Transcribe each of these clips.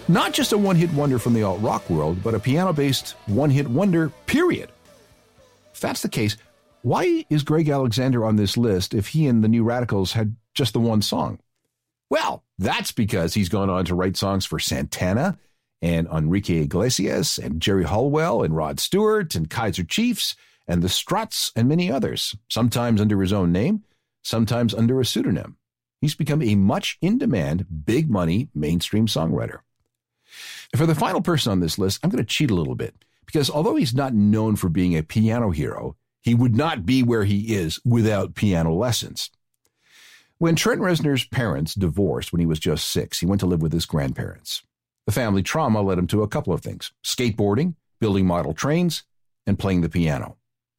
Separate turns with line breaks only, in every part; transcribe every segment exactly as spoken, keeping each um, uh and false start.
Not just a one-hit wonder from the alt-rock world, but a piano-based one-hit wonder, period. If that's the case, why is Greg Alexander on this list if he and the New Radicals had just the one song? Well, that's because he's gone on to write songs for Santana and Enrique Iglesias and Jerry Halliwell and Rod Stewart and Kaiser Chiefs and the Struts and many others, sometimes under his own name, sometimes under a pseudonym. He's become a much in-demand, big-money mainstream songwriter. For the final person on this list, I'm going to cheat a little bit, because although he's not known for being a piano hero, he would not be where he is without piano lessons. When Trent Reznor's parents divorced when he was just six, he went to live with his grandparents. The family trauma led him to a couple of things: skateboarding, building model trains, and playing the piano.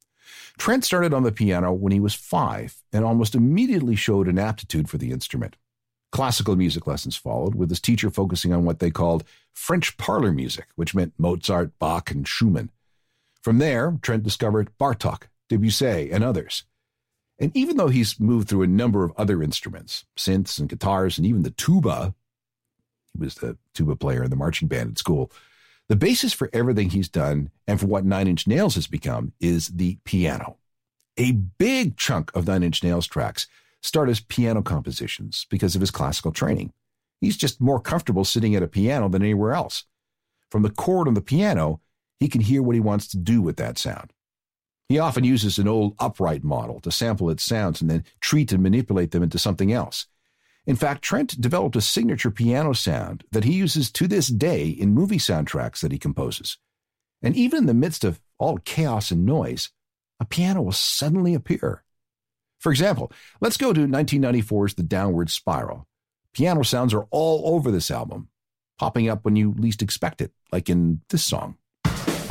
Trent started on the piano when he was five and almost immediately showed an aptitude for the instrument. Classical music lessons followed, with his teacher focusing on what they called French parlor music, which meant Mozart, Bach, and Schumann. From there, Trent discovered Bartók, Debussy, and others. And even though he's moved through a number of other instruments, synths and guitars, and even the tuba, he was the tuba player in the marching band at school, the basis for everything he's done and for what Nine Inch Nails has become is the piano. A big chunk of Nine Inch Nails tracks start as piano compositions because of his classical training. He's just more comfortable sitting at a piano than anywhere else. From the chord on the piano, he can hear what he wants to do with that sound. He often uses an old upright model to sample its sounds and then treat and manipulate them into something else. In fact, Trent developed a signature piano sound that he uses to this day in movie soundtracks that he composes. And even in the midst of all chaos and noise, a piano will suddenly appear. For example, let's go to nineteen ninety-four's The Downward Spiral. Piano sounds are all over this album, popping up when you least expect it, like in this song.